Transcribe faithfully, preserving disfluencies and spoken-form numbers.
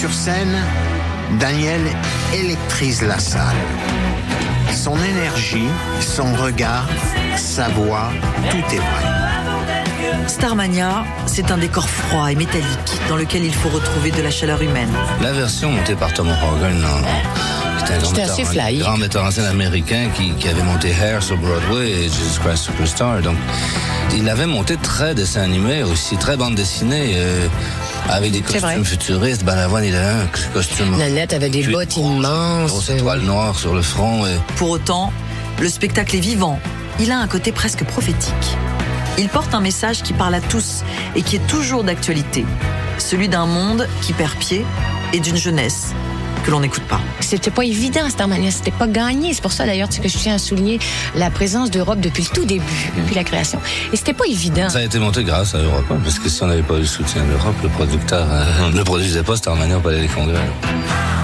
Sur scène, Daniel électrise la salle. Son énergie, son regard, sa voix, tout est vrai. Starmania, c'est un décor froid et métallique dans lequel il faut retrouver de la chaleur humaine. La version montée par Tom Hogan, c'était un grand, C'était assez metteur, fly. grand metteur en scène américain qui, qui avait monté Hair sur Broadway et Jesus Christ Superstar. Donc, il avait monté très dessin animé aussi, très bande dessinée, euh, avec des costumes futuristes. Balavoine, il avait un costume. Nanette avait des bottes immenses. Grosse étoile noire sur le front. Et... Pour autant, le spectacle est vivant. Il a un côté presque prophétique. Il porte un message qui parle à tous et qui est toujours d'actualité. Celui d'un monde qui perd pied et d'une jeunesse que l'on n'écoute pas. C'était pas évident, Starmania, c'était pas gagné. C'est pour ça d'ailleurs que je tiens à souligner la présence d'Europe depuis le tout début, depuis la création. Et c'était pas évident. Ça a été monté grâce à Europe, parce que si on n'avait pas eu le soutien d'Europe, le producteur euh, ne produisait pas Starmania au Palais des Congrès.